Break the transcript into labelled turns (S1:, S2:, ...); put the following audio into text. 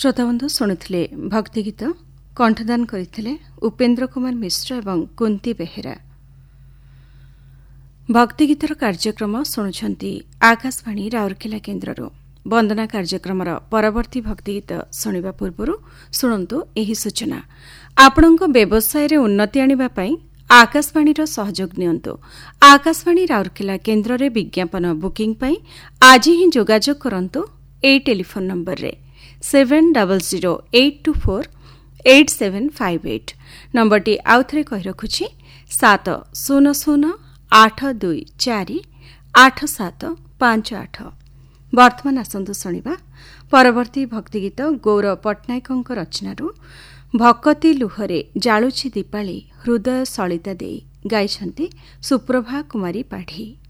S1: श्रोताबंधु शुणुले भक्तिगीत कंठदान करते उपेन्द्र कुमार मिश्र एवं कुंती बेहेरा। भक्तिगीतर कार्यक्रम शुणुंट आकाशवाणी राउरकेला केन्द्र। वंदना कार्यक्रम परवर्ती भक्तिगीत शुणा पूर्व शुणु यही सूचना। आपण व्यवसाय रे उन्नति आने आकाशवाणी सहयोग नियंतु। आकाशवाणी राउरकेला केन्द्र रे विज्ञापन बुकिंग पाई आज ही जोगाजोग करंतु ए टेलीफोन नंबर रे 7008248758 नंबरटी आउ थे कही रखुछि 7008248758। वर्तमान आसंतु शुणिबा परवर्ती भक्तिगीत गौरव पट्टनायक रचनारू भक्ति लुहरे जालुछि दीपाली हृदय सलिता देई गाइछन्ति सुप्रभा कुमारी पाढ़ी।